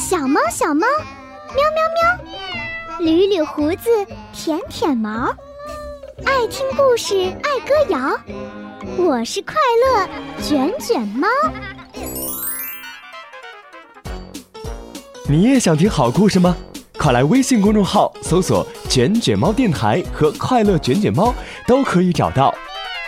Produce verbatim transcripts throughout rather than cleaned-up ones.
小猫小猫，喵喵喵，捋捋胡子，舔舔毛，爱听故事，爱歌谣。我是快乐卷卷猫。 你也想听好故事吗？快来微信公众号搜索卷卷猫电台和快乐卷卷猫，都可以找到。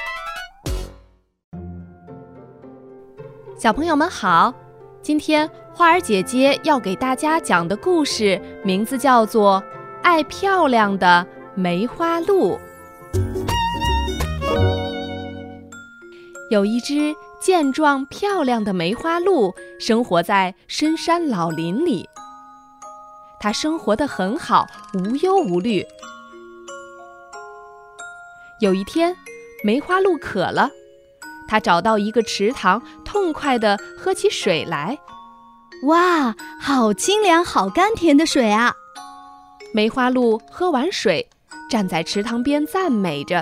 小朋友们好，今天花儿姐姐要给大家讲的故事名字叫做《爱漂亮的梅花鹿》。有一只健壮漂亮的梅花鹿生活在深山老林里，它生活得很好，无忧无虑。有一天，梅花鹿渴了，它找到一个池塘，痛快地喝起水来。 哇，好清凉，好甘甜的水啊！ 梅花鹿喝完水，站在池塘边赞美着。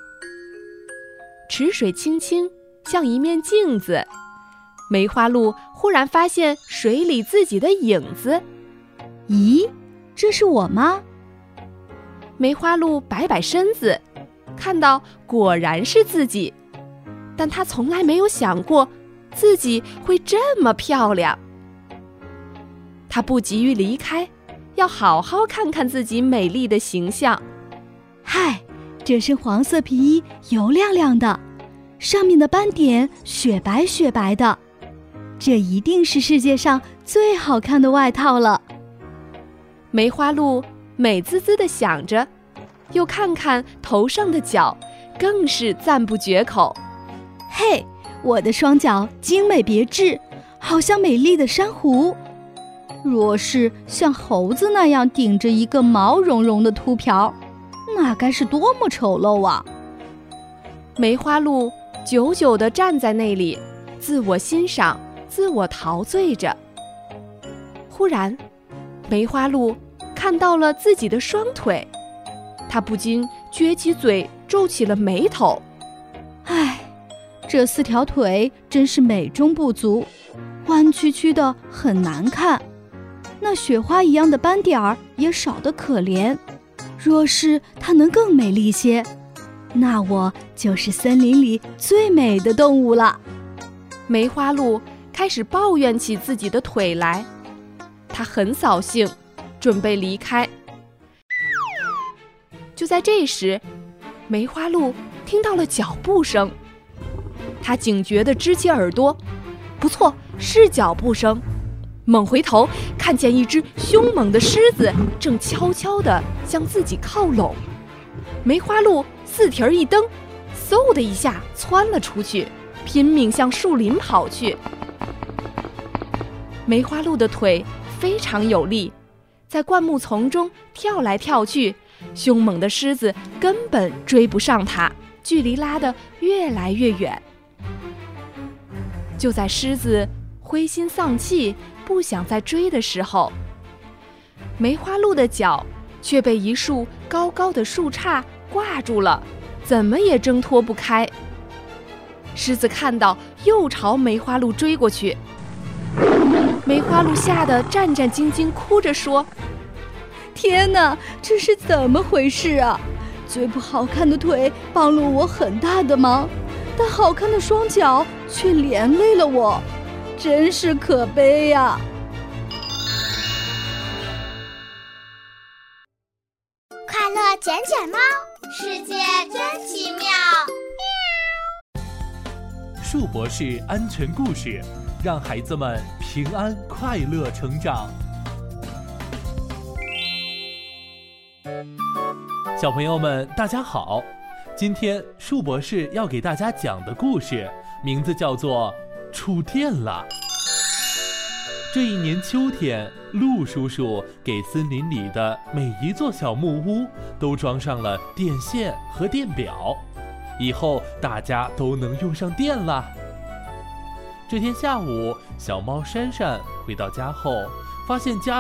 池水清清，像一面镜子。梅花鹿忽然发现水里自己的影子。 咦，这是我吗？ 梅花鹿摆摆身子，看到果然是自己，但他从来没有想过自己会这么漂亮。他不急于离开，要好好看看自己美丽的形象。 嗨，这身黄色皮衣油亮亮的，上面的斑点雪白雪白的，这一定是世界上最好看的外套了。 梅花鹿美滋滋地想着，又看看头上的角，更是赞不绝口。 嘿，我的双脚精美别致，好像美丽的珊瑚。若是像猴子那样顶着一个毛茸茸的秃瓢，那该是多么丑陋啊！ 梅花鹿久久地站在那里，自我欣赏，自我陶醉着。忽然，梅花鹿看到了自己的双腿，它不禁撅起嘴，皱起了眉头。 唉，这四条腿真是美中不足，弯曲曲的很难看。那雪花一样的斑点儿也少得可怜。若是它能更美丽些，那我就是森林里最美的动物了。 梅花鹿开始抱怨起自己的腿来，它很扫兴，准备离开。就在这时，梅花鹿听到了脚步声，它警觉地支起耳朵，不错，是脚步声。猛回头，看见一只凶猛的狮子正悄悄地向自己靠拢。梅花鹿四蹄儿一蹬，嗖的一下窜了出去，拼命向树林跑去。梅花鹿的腿非常有力，在灌木丛中跳来跳去，凶猛的狮子根本追不上它，距离拉得越来越远。就在狮子灰心丧气，不想再追的时候，梅花鹿的脚却被一束高高的树杈挂住了，怎么也挣脱不开。狮子看到，又朝梅花鹿追过去。梅花鹿吓得战战兢兢，哭着说： 天哪，这是怎么回事啊？最不好看的腿帮了我很大的忙，但好看的双脚却连累了我，真是可悲呀！ 快乐卷卷猫，世界真奇妙。 树博士安全故事，让孩子们平安快乐成长。小朋友们，大家好！今天树博士要给大家讲的故事，名字叫做《触电了》。这一年秋天，鹿叔叔给森林里的每一座小木屋都装上了电线和电表，以后大家都能用上电了。这天下午，小猫珊珊回到家后，发现家